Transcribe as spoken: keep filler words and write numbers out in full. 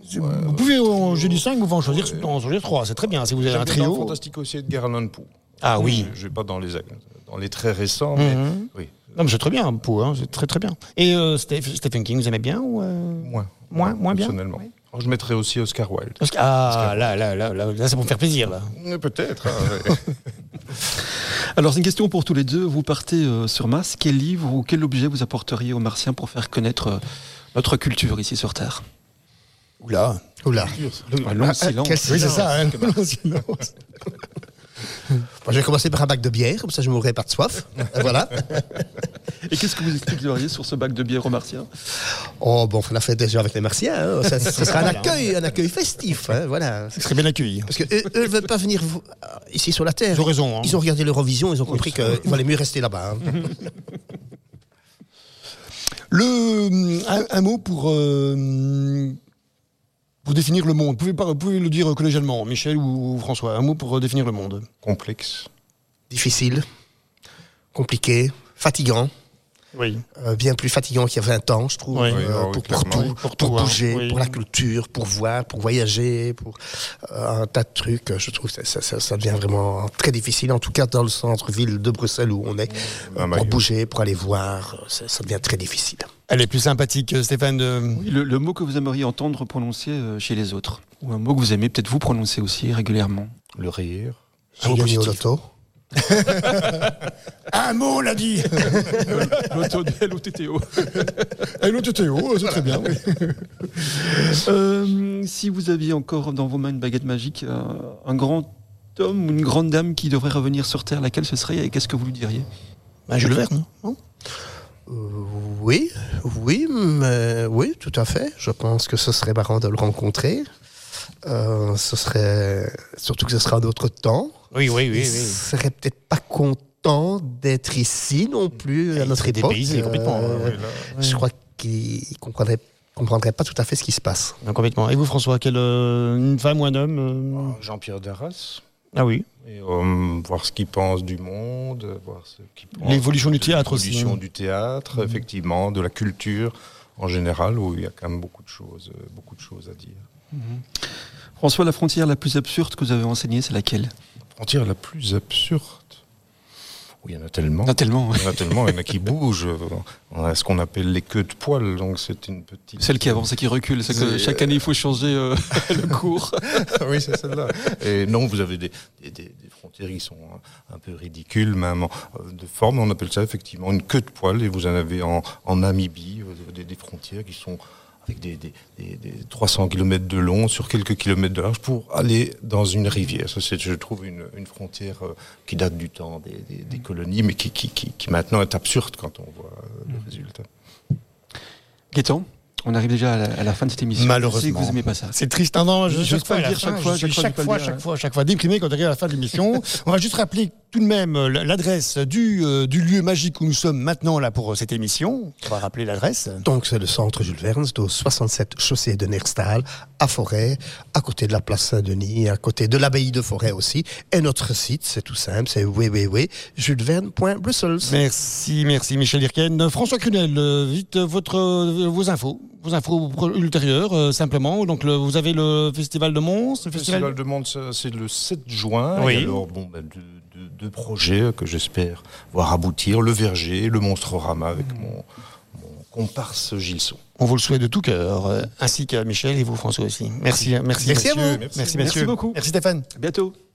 Ouais, vous pouvez en jeudi cinq, vous pouvez en choisir, ouais. en choisir trois, c'est très bien. Si vous avez J'aime un trio. Fantastique aussi Edgar Allan Poe. Ah oui. Je ne vais pas dans les, dans les très récents, mais mm-hmm. oui. Non, mais c'est très bien, Poe, hein, c'est très très bien. Et euh, Stephen King, vous aimez bien ou euh... Moins. Moins, moins bien. Personnellement. Oui. Alors, je mettrais aussi Oscar Wilde. Oscar... Ah, Oscar là, là, là, là, là, c'est pour me faire plaisir, là. Peut-être. Hein, ouais. Alors, c'est une question pour tous les deux. Vous partez euh, sur Mars. Quel livre ou quel objet vous apporteriez aux Martiens pour faire connaître euh, notre culture ici sur Terre? Oula. Oula. Un long silence. Quel oui, c'est ça, un long silence. Bon, je vais commencer par un bac de bière, comme ça je ne mourrai pas de soif. Voilà. Et qu'est-ce que vous expliqueriez sur ce bac de bière aux Martiens? Oh, bon, on l'a fait déjà avec les Martiens. Hein. Ça, ce sera un accueil, un accueil festif. Hein, voilà. Ce serait bien accueilli. Parce qu'eux ne veulent pas venir ici sur la Terre. Ils ont raison. Hein. Ils ont regardé l'Eurovision, ils ont compris qu'il valait mieux rester là-bas. Hein. Le, un, un mot pour... Euh, Pour définir le monde, vous pouvez, pas, vous pouvez le dire collégialement, Michel ou François, un mot pour définir le monde. Complexe. Difficile, compliqué, fatigant. Oui. Euh, bien plus fatigant qu'il y a vingt ans, je trouve, oui, euh, oui, pour, pour, pour tout, pour, pour tout, bouger, hein. oui. pour la culture, pour voir, pour voyager, pour euh, un tas de trucs. Je trouve que ça, ça, ça devient vraiment très difficile, en tout cas dans le centre-ville de Bruxelles où on est, euh, pour bouger, pour aller voir, ça, ça devient très difficile. Elle est plus sympathique, Stéphane. De... Oui, le, le mot que vous aimeriez entendre prononcer euh, chez les autres, ou un mot que vous aimez peut-être vous prononcer aussi régulièrement. Le rire. J'ai gagné au loto. Un mot, on l'a dit. L'O T T O. L'O T T O, c'est très bien. Oui. euh, si vous aviez encore dans vos mains une baguette magique, euh, un grand homme ou une grande dame qui devrait revenir sur Terre, laquelle ce serait et qu'est-ce que vous lui diriez? Ben, Jules Verne, non Euh, oui, oui, mais oui, tout à fait. Je pense que ce serait marrant de le rencontrer. Euh, ce serait surtout que ce sera un autre temps. Oui, oui, oui. Il oui. serait peut-être pas content d'être ici non plus Et à notre époque. Dépaysé, complètement. Euh, Oui, là, je crois qu'il comprendrait, comprendrait pas tout à fait ce qui se passe. Non, complètement. Et vous, François, quelle, euh, une femme ou un homme euh... Jean-Pierre Darras. Ah oui. Et, euh, voir ce qu'il pense du monde, voir ce qu'il pense l'évolution du théâtre aussi. L'évolution aussi. du théâtre, mmh. effectivement, de la culture en général, où il y a quand même beaucoup de choses, beaucoup de choses à dire. Mmh. François, la frontière la plus absurde que vous avez enseignée, c'est laquelle? La frontière la plus absurde? Oui, il y en a tellement. Il y en a tellement, oui. Il y en a tellement, il y en a qui bougent. On a ce qu'on appelle les queues de poil, donc c'est une petite... Celle qui avance et qui recule, c'est que chaque année il faut changer euh, le cours. Oui, c'est celle-là. Et non, vous avez des, des, des frontières qui sont un peu ridicules, même de forme. On appelle ça effectivement une queue de poil. Et vous en avez en, en Namibie, vous avez des, des frontières qui sont avec des, des, des, des trois cents kilomètres de long sur quelques kilomètres de large pour aller dans une rivière. Ça, c'est, je trouve, une, une frontière euh, qui date du temps des, des, des colonies, mais qui, qui, qui, qui maintenant est absurde quand on voit euh, le résultat. Gaëtan, on arrive déjà à la, à la fin de cette émission. Malheureusement. Je sais que vous aimez pas ça. C'est triste. Non, non, je ne chaque fois, pas le dire chaque fois, je suis chaque chaque fois, fois, chaque fois, chaque fois déprimé quand on arrive à la fin de l'émission. On va juste rappeler tout de même l'adresse du, euh, du lieu magique où nous sommes maintenant là pour cette émission. On va rappeler l'adresse. Donc c'est le centre Jules Verne, c'est au soixante-sept chaussée de Nerstal, à Forêt, à côté de la place Saint-Denis, à côté de l'abbaye de Forêt aussi. Et notre site, c'est tout simple, c'est w w w point jules verne point brussels. Merci, merci Michel Dirken. François Crunel, euh, vite votre, euh, vos infos. Vos infos ultérieures, euh, simplement. Donc, le, vous avez le Festival de Mons. Le Festival, Festival de Mons, c'est le sept juin. Oui. Et alors, bon, ben, deux, deux, deux projets que j'espère voir aboutir. Le Verger, le Monstrorama avec mmh. mon, mon comparse Gilson. On vous le souhaite de tout cœur, euh, ainsi qu'à Michel et vous, François aussi. Merci, merci, merci messieurs. à vous. Merci, merci, merci messieurs. Merci beaucoup. Merci Stéphane. À bientôt.